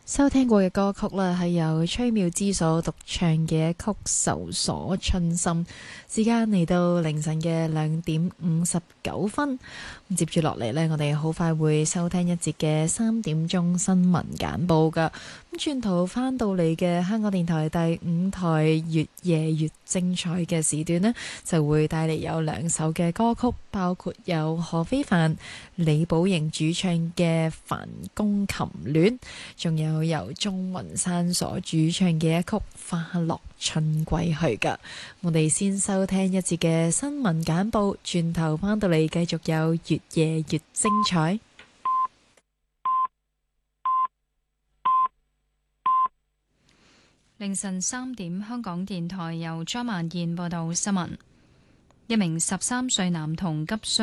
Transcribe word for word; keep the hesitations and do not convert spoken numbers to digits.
收聽過嘅歌曲啦，係由崔妙之所獨唱嘅一曲《受鎖春心》。時間嚟到凌晨嘅兩點五十九分，接住落嚟呢，我哋好快會收聽一節嘅三點鐘新聞簡報噶。咁轉頭翻到嚟嘅香港電台第五台越夜越精彩嘅時段呢，就會帶嚟有兩首嘅歌曲，包括有何非凡、李寶瑩主唱嘅《梵公琴戀》，仲有由鍾雲山所主唱嘅一曲《花落春歸去》噶。我哋先收聽一節嘅新聞簡報，轉頭翻到嚟繼續有越夜越精彩。 凌晨三點，香港電台由張曼燕報道新聞。一名十三歲男童急需